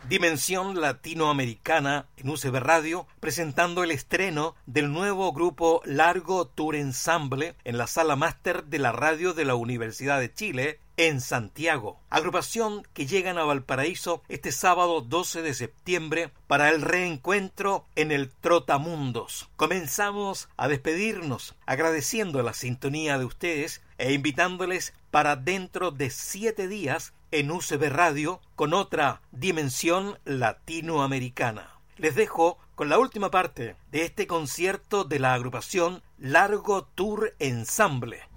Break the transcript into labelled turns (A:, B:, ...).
A: Dimensión Latinoamericana en UCB Radio, presentando el estreno del nuevo grupo Largo Tour Ensemble en la Sala Máster de la Radio de la Universidad de Chile en Santiago. Agrupación que llegan a Valparaíso este sábado 12 de septiembre para el reencuentro en el Trotamundos. Comenzamos a despedirnos agradeciendo la sintonía de ustedes e invitándoles para dentro de 7 días en UCB Radio con otra Dimensión Latinoamericana. Les dejo con la última parte de este concierto de la agrupación Largo Tour Ensemble,